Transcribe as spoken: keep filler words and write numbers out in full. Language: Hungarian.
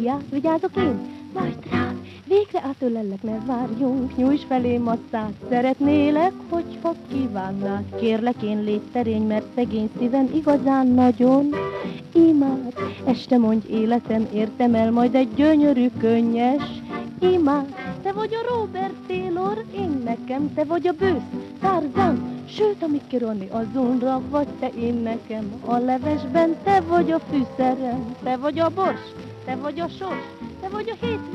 Fia, vigyázok én, majd rád, végre átölellek, ne várjunk, nyújts felém a szád. Szeretnélek, hogyha kívánnád, kérlek én légy szerény, mert szegény szívem igazán nagyon imád. Este mondj életem, értem el majd egy gyönyörű, könnyes imád. Te vagy a Robert Taylor, én nekem, te vagy a bősz Tarzan, sőt, a Mickey Rooney azonra vagy te, én nekem. A levesben te vagy a fűszerem, te vagy a bors, te vagy a sors, te vagy a hétvége.